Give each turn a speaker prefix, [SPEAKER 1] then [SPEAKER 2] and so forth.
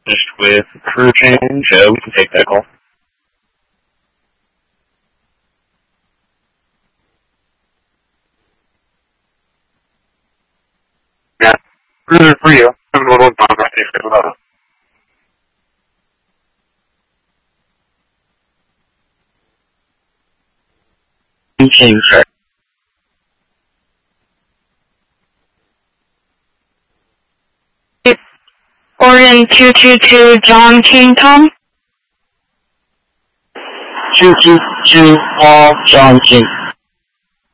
[SPEAKER 1] finished with crew change, we can take that call.
[SPEAKER 2] Yeah. Cruiser for you. 711 pound right there.
[SPEAKER 1] Change, sir.
[SPEAKER 3] Oregon 222 John King Tom.
[SPEAKER 1] 222 Paul John King.